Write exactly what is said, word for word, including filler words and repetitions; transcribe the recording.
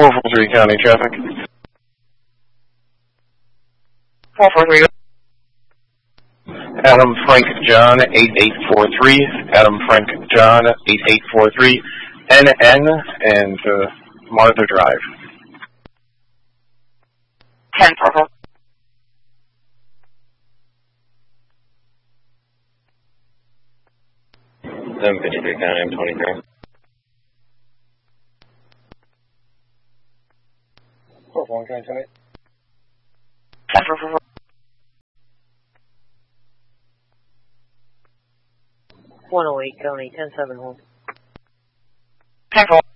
four four three County traffic. four four three. Adam Frank John eight eight four three. Adam Frank John eight eight four three. N N and uh, Martha Drive. ten four four. seven fifty-three County, I'm twenty-three. four four one County, ten eight. ten four four. one oh eight County, ten seven home. ten four.